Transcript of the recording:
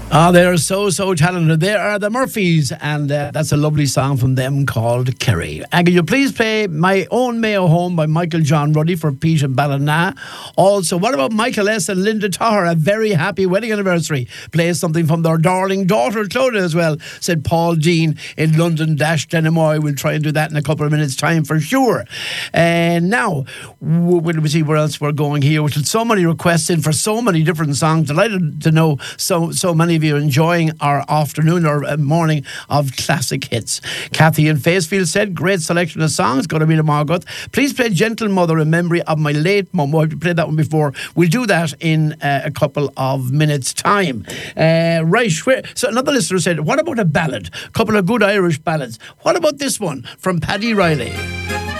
Ah, they're so talented. They are the Murphys, and that's a lovely song from them called Kerry. And can you please play My Own Mayo Home by Michael John Ruddy for Pete and Ballina? Also, what about Michael S. and Linda Tahar? A very happy wedding anniversary. Play something from their darling daughter, Clodagh, as well, said Paul Dean in London-Denamoy. We'll try and do that in a couple of minutes' time for sure. And now, we'll see where else we're going here. We've had so many requests in for so many different songs. Delighted to know so many of you enjoying our afternoon or morning of classic hits. Kathy in Facefield said, great selection of songs. Got to be the Margot. Please play Gentle Mother in memory of my late mum. I've played that one before. We'll do that in a couple of minutes' time. Right. So another listener said, what about a ballad? A couple of good Irish ballads. What about this one from Paddy Riley?